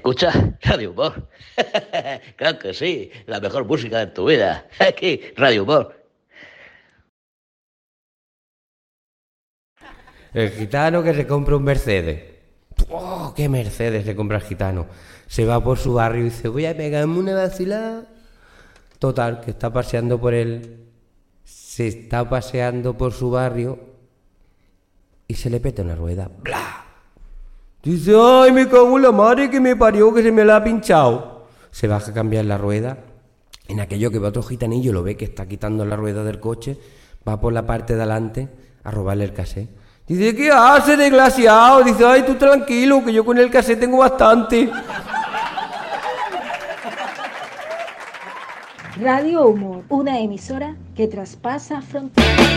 ¿Escuchas Radio Humor? Claro que sí, la mejor música de tu vida. Aquí, Radio Humor. El gitano que se compra un Mercedes. ¡Oh, qué Mercedes se compra el gitano! Se va por su barrio y dice, voy a pegarme una vacilada. Total, que está paseando por se está paseando por su barrio y se le peta una rueda. ¡Bla! Dice, ¡ay, me cago en la madre que me parió, que se me la ha pinchado! Se baja a cambiar la rueda. En aquello que va otro gitanillo, lo ve que está quitando la rueda del coche, va por la parte de adelante a robarle el casé. Dice, ¿qué hace, desgraciado? Dice, ay, tú tranquilo, que yo con el casé tengo bastante. Radio Humor, una emisora que traspasa fronteras.